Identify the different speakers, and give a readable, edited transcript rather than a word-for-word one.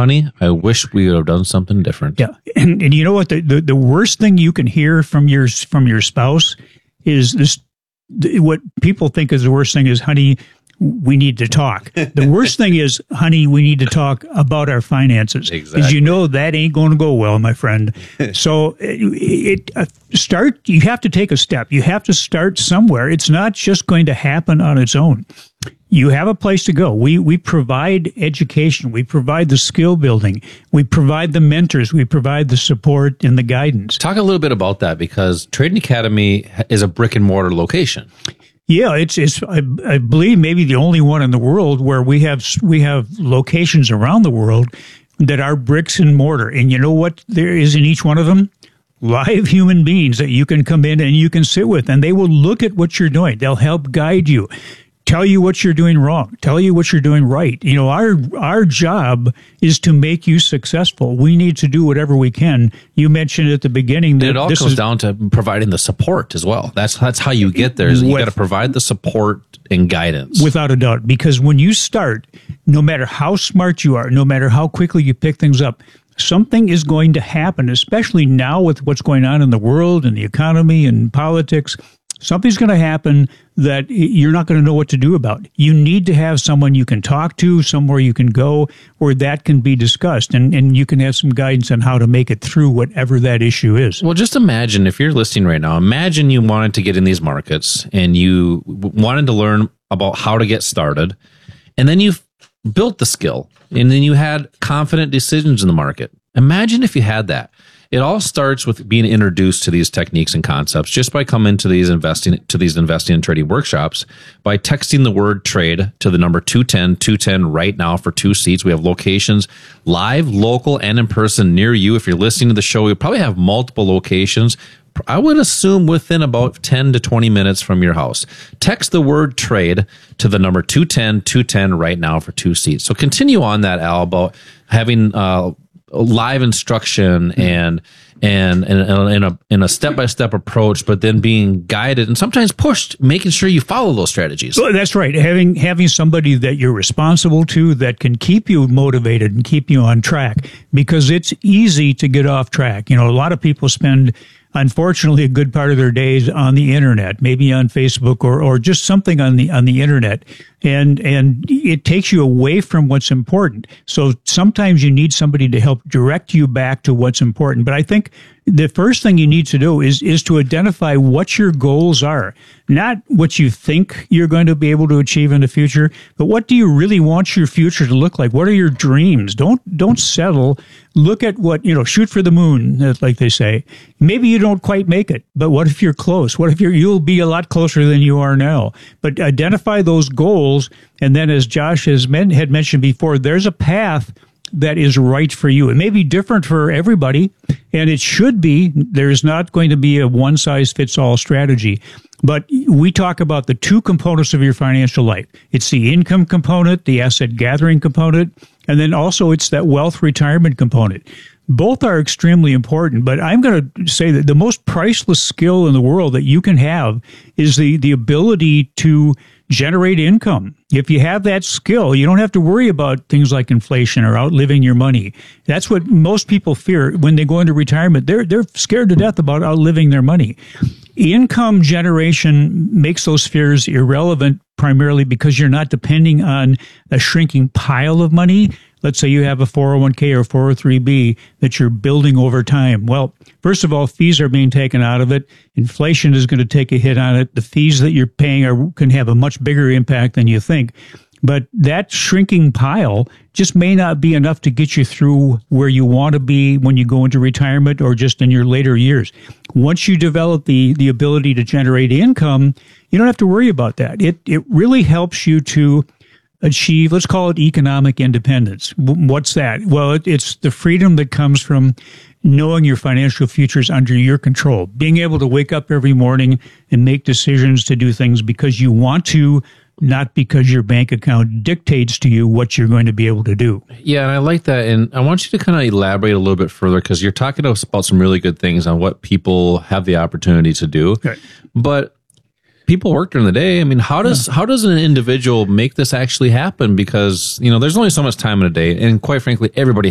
Speaker 1: honey, I wish we would have done something different.
Speaker 2: Yeah. And you know what? The worst thing you can hear from your spouse is this. What people think is the worst thing is, honey, we need to talk. The worst thing is, honey, we need to talk about our finances.
Speaker 1: Exactly.
Speaker 2: Because you know that ain't going to go well, my friend. So you have to take a step. You have to start somewhere. It's not just going to happen on its own. You have a place to go. We provide education. We provide the skill building. We provide the mentors. We provide the support and the guidance.
Speaker 1: Talk a little bit about that, because Trading Academy is a brick and mortar location.
Speaker 2: Yeah, it's I believe maybe the only one in the world where we have locations around the world that are bricks and mortar. And you know what there is in each one of them? Live human beings that you can come in and you can sit with, and they will look at what you're doing. They'll help guide you, tell you what you're doing wrong, tell you what you're doing right. You know, our job is to make you successful. We need to do whatever we can. You mentioned at the beginning that
Speaker 1: it all comes down to providing the support as well. That's how you get there. You got to provide the support and guidance.
Speaker 2: Without a doubt, because when you start, no matter how smart you are, no matter how quickly you pick things up, something is going to happen, especially now with what's going on in the world and the economy and politics. Something's going to happen that you're not going to know what to do about. You need to have someone you can talk to, somewhere you can go where that can be discussed, and you can have some guidance on how to make it through whatever that issue is.
Speaker 1: Well, just imagine if you're listening right now, imagine you wanted to get in these markets and you wanted to learn about how to get started, and then you've built the skill, and then you had confident decisions in the market. Imagine if you had that. It all starts with being introduced to these techniques and concepts just by coming to these investing and trading workshops, by texting the word trade to the number 210 right now for 2 seats. We have locations live, local, and in person near you. If you're listening to the show, we probably have multiple locations. I would assume within about 10 to 20 minutes from your house. Text the word trade to the number 210 right now for 2 seats. So continue on that, Al, about having live instruction and in a step-by-step approach, but then being guided and sometimes pushed, making sure you follow those strategies.
Speaker 2: Well, that's right. Having somebody that you're responsible to that can keep you motivated and keep you on track, because it's easy to get off track. You know, a lot of people spend, unfortunately, a good part of their days on the internet, maybe on Facebook or just something on the internet, and it takes you away from what's important. So sometimes you need somebody to help direct you back to what's important. But I think the first thing you need to do is to identify what your goals are, not what you think you're going to be able to achieve in the future, but what do you really want your future to look like? What are your dreams? Don't settle. Look at what, shoot for the moon, like they say. Maybe you don't quite make it, but what if you're close? What if you'll be a lot closer than you are now? But identify those goals, and then as Josh had mentioned before, there's a path that is right for you. It may be different for everybody, and it should be. There's not going to be a one-size-fits-all strategy. But we talk about the 2 components of your financial life. It's the income component, the asset gathering component, and then also it's that wealth retirement component. Both are extremely important, but I'm going to say that the most priceless skill in the world that you can have is the ability to generate income. If you have that skill, you don't have to worry about things like inflation or outliving your money. That's what most people fear when they go into retirement. They're scared to death about outliving their money. Income generation makes those fears irrelevant, primarily because you're not depending on a shrinking pile of money. Let's say you have a 401k or 403b that you're building over time. Well, first of all, fees are being taken out of it. Inflation is going to take a hit on it. The fees that you're paying can have a much bigger impact than you think. But that shrinking pile just may not be enough to get you through where you want to be when you go into retirement or just in your later years. Once you develop the ability to generate income, you don't have to worry about that. It really helps you to achieve, let's call it economic independence. What's that? Well, it's the freedom that comes from knowing your financial future is under your control, being able to wake up every morning and make decisions to do things because you want to, not because your bank account dictates to you what you're going to be able to do.
Speaker 1: Yeah, and I like that. And I want you to kind of elaborate a little bit further, because you're talking to us about some really good things on what people have the opportunity to do. Okay. But people work during the day. I mean, how does an individual make this actually happen? Because, there's only so much time in a day. And quite frankly, everybody